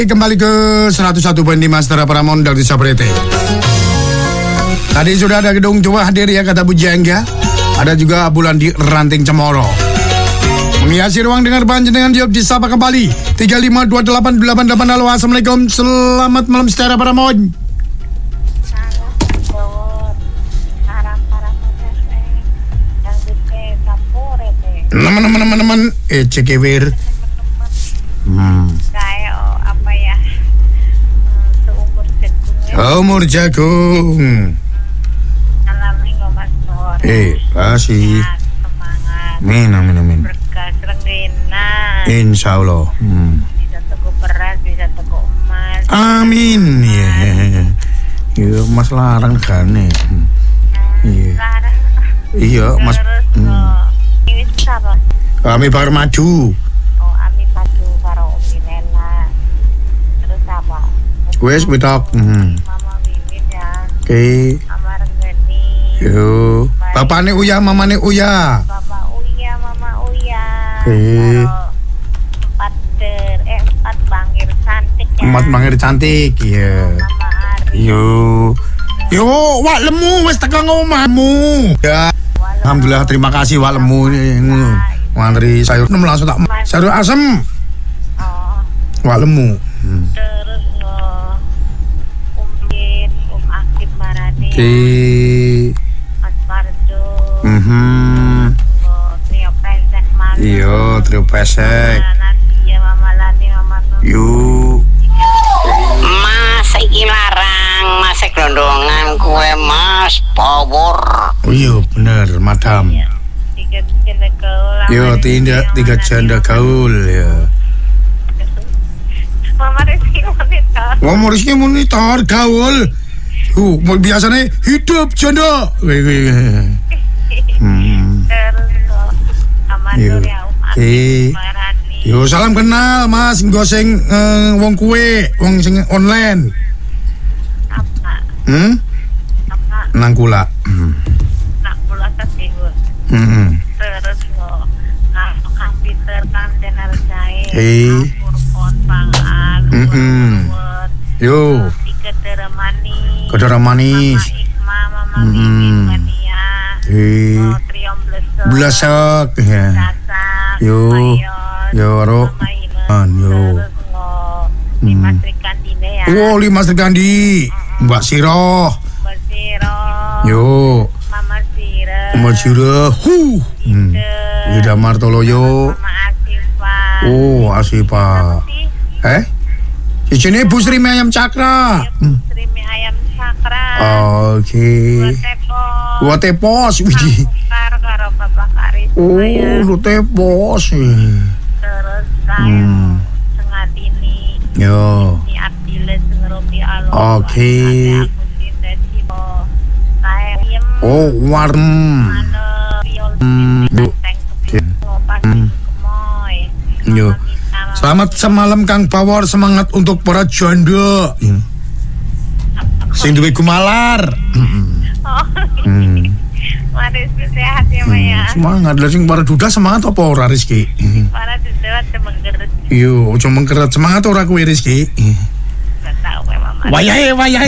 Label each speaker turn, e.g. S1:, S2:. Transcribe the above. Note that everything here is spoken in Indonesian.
S1: Kembali ke 101.5 Setara Paramount dari Sabrete. Tadi sudah ada Gedung Jawa hadir ya, kata Bu Jengga. Ada juga Bulan di Ranting Cemoro. Menghiasi ruang dengar panjenengan Diop disapa kembali 352888. Halo, assalamualaikum, selamat malam Setara Paramount. Teman-teman cekewir.
S2: Kayak apa ya, seumur jagung.
S1: Umur jagung.
S2: Alami Mas Nur.
S1: Kasih.
S2: Ya, semangat.
S1: Amin.
S2: Berkah serengena.
S1: Insya Allah.
S2: Bisa tuku beras, bisa tuku emas.
S1: Amin. Iya, Mas larang kan nih. Iya.
S2: Sekarang.
S1: Iya, Mas.
S2: Terus ini siapa?
S1: Kami baru maju.
S2: Oh, Ami padu karo Umi Lela. Terus apa?
S1: Wes betok.
S2: Mama Wiwin ya.
S1: Oke.
S2: Mama Renggeni.
S1: Yo. Bapakne Uya, mamane Uya.
S2: Bapak Uya, Mama Uya.
S1: Oke.
S2: Empat bangir cantik ya.
S1: Empat bangir cantik. Iya.
S2: Mama Ari.
S1: Yo, wak lemu wes tekan omahmu. Ya. Alhamdulillah, terima kasih wak lemu ngantri sayur langsung tak sayur asem.
S2: Oh,
S1: Wak lemu.
S2: terus Akib Marani. Mas Pardo. Trio Pesek Malu.
S1: Iya, trio pesek.
S2: Nadia, Mama Lani, Mama Nur.
S1: Yuk.
S3: Mas iki larang, mas gelondongan kue mas power.
S1: Oh iya bener, madam.
S2: Tiga janda gaul.
S1: Yo, tiga janda gaul ya.
S2: Mama Rizky monitor.
S1: Wah, Rizky monitor gaul. Biasanya hidup janda.
S2: Terus Mama
S1: Yo.
S2: Nur ya Akib Marani.
S1: Yo, salam kenal Mas, nggo sing wong kue, wong sing online.
S2: Apa? Apa?
S1: Nangkula.
S2: Nak pula kesinggung. Terus komputer kan channel saya. Purpon pangan.
S1: Yo,
S2: Tiga teremani.
S1: Kedara manis.
S2: Mama Ikma, Mama Mimin, Mania. Triom
S1: Blesek ya.
S2: Sasak.
S1: Yo.
S2: Mayon,
S1: Yo, Ro.
S2: Mama Ines.
S1: Yo.
S2: Terus Dimas Rikandine ya.
S1: Oh, Mas Rikandi. Mbak Siroh.
S2: Bersiro.
S1: Yo.
S2: Mama Sire.
S1: Mbak Siroh. Ida Martoloyo.
S2: Mama Asifa.
S1: Oh, Asipa. Di sini Bu Sri Ayam Cakra.
S2: Sri mie ayam sakra.
S1: Oke. Gua tepos wiji.
S2: Kar karo Bapak Karis.
S1: Oh, lu tepos.
S2: Terus kayak sengatini.
S1: Yo.
S2: Ni Abdile sengeropi alo.
S1: Oke. Oh, warm. Yo. Selamat semalam Kang Pawor, semangat untuk para janda. Sing duwe gumalar.
S2: Mari sehat ya Maya.
S1: Semangat, lah sing para duda semangat apa ora Rizky?
S2: Para duda menggerak.
S1: Yo, ojo mengkeret semangat ora kowe Rizky.
S2: Enggak tahu memang.
S1: Wayahe